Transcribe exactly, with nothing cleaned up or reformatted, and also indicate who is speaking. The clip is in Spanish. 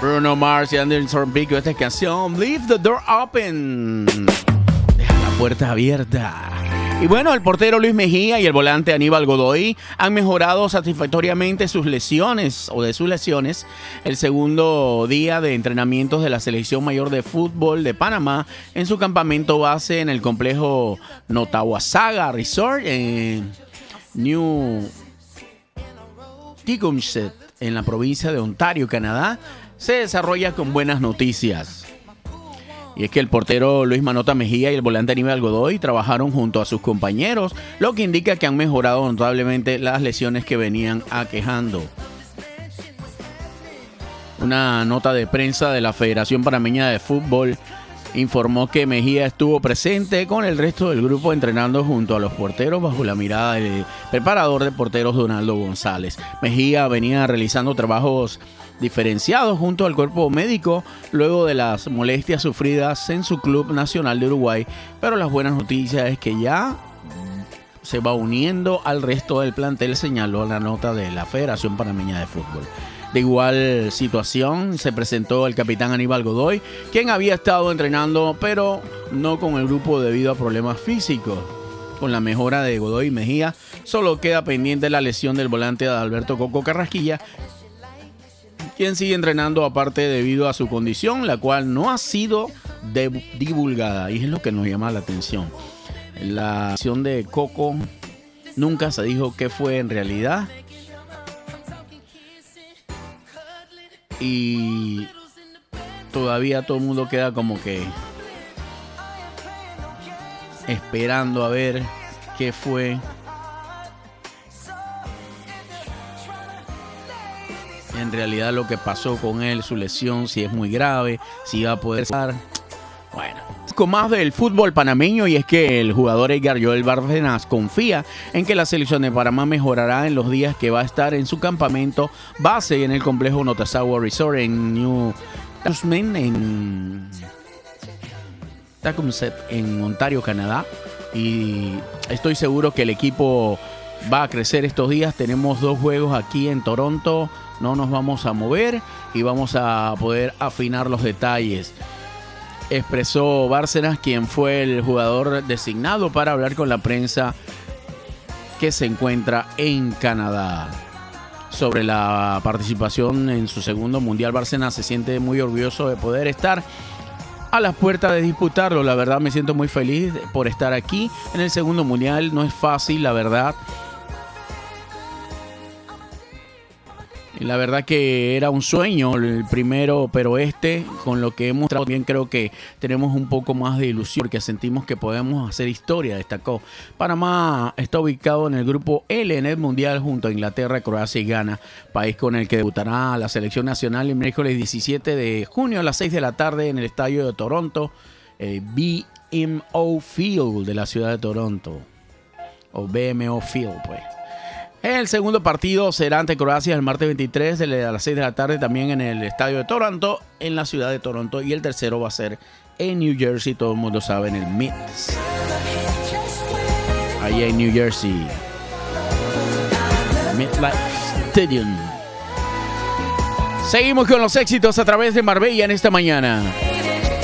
Speaker 1: Bruno Mars y Anderson .Paak con esta canción Leave the Door Open. Deja la puerta abierta. Y bueno, el portero Luis Mejía y el volante Aníbal Godoy han mejorado satisfactoriamente sus lesiones o de sus lesiones el segundo día de entrenamientos de la Selección Mayor de Fútbol de Panamá en su campamento base en el complejo Notawasaga Resort en New Tecumseh, en la provincia de Ontario, Canadá. Se desarrolla con buenas noticias. Y es que el portero Luis Manota Mejía y el volante Aníbal Godoy trabajaron junto a sus compañeros, lo que indica que han mejorado notablemente las lesiones que venían aquejando. Una nota de prensa de la Federación Panameña de Fútbol informó que Mejía estuvo presente con el resto del grupo entrenando junto a los porteros bajo la mirada del preparador de porteros Donaldo González. Mejía venía realizando trabajos diferenciados junto al cuerpo médico luego de las molestias sufridas en su club nacional de Uruguay, pero las buenas noticias es que ya se va uniendo al resto del plantel, señaló la nota de la Federación Panameña de Fútbol. De igual situación se presentó el capitán Aníbal Godoy, quien había estado entrenando pero no con el grupo debido a problemas físicos. Con la mejora de Godoy y Mejía, solo queda pendiente la lesión del volante Adalberto Coco Carrasquilla, quien sigue entrenando aparte debido a su condición, la cual no ha sido de- divulgada. Y es lo que nos llama la atención. La lesión de Coco nunca se dijo qué fue en realidad. Y todavía todo el mundo queda como que esperando a ver qué fue. En realidad lo que pasó con él, su lesión, si es muy grave, si va a poder estar. Bueno, con más del fútbol panameño, y es que el jugador Edgar Joel Bárcenas confía en que la selección de Panamá mejorará en los días que va a estar en su campamento base en el complejo Notawasaga Resort en New Tecumseh, en Tecumseh, en Ontario, Canadá. Y estoy seguro que el equipo va a crecer estos días. Tenemos dos juegos aquí en Toronto. No nos vamos a mover y vamos a poder afinar los detalles, expresó Bárcenas, quien fue el jugador designado para hablar con la prensa que se encuentra en Canadá. Sobre la participación en su segundo mundial, Bárcenas se siente muy orgulloso de poder estar a las puertas de disputarlo. La verdad, me siento muy feliz por estar aquí en el segundo mundial. No es fácil, la verdad. La verdad que era un sueño el primero, pero este, con lo que hemos tratado, bien creo que tenemos un poco más de ilusión porque sentimos que podemos hacer historia, destacó. Panamá está ubicado en el grupo L en el Mundial junto a Inglaterra, Croacia y Ghana, país con el que debutará la selección nacional el miércoles diecisiete de junio a las seis de la tarde en el estadio de Toronto, el B M O Field de la ciudad de Toronto, o B M O Field, pues. El segundo partido será ante Croacia el martes veintitrés a las seis de la tarde también en el estadio de Toronto, en la ciudad de Toronto. Y el tercero va a ser en New Jersey, todo el mundo sabe, en el M I T S. Ahí en New Jersey. MetLife Stadium. Seguimos con los éxitos a través de Marbella en esta mañana.